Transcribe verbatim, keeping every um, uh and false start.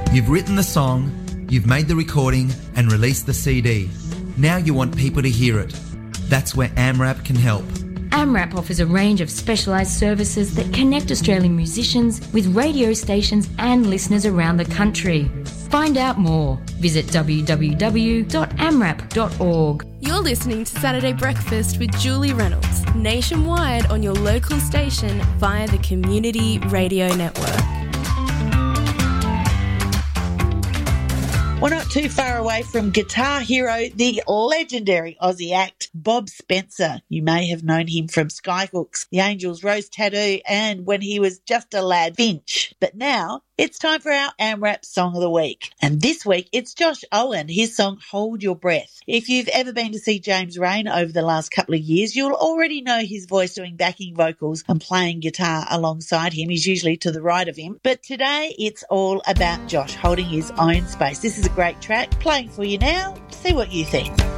You've written the song, you've made the recording and released the C D. Now you want people to hear it. That's where AMRAP can help. AMRAP offers a range of specialised services that connect Australian musicians with radio stations and listeners around the country. Find out more. Visit w w w dot amrap dot org. You're listening to Saturday Breakfast with Julie Reynolds, nationwide on your local station via the Community Radio Network. We're not too far away from Guitar Hero, the legendary Aussie act, Bob Spencer. You may have known him from Skyhooks, The Angels, Rose Tattoo, and when he was just a lad, Finch. But now it's time for our AMRAP Song of the Week. And this week it's Josh Owen, his song Hold Your Breath. If you've ever been to see James Rain over the last couple of years, you'll already know his voice doing backing vocals and playing guitar alongside him. He's usually to the right of him. But today it's all about Josh holding his own space. This is a great track playing for you now. See what you think.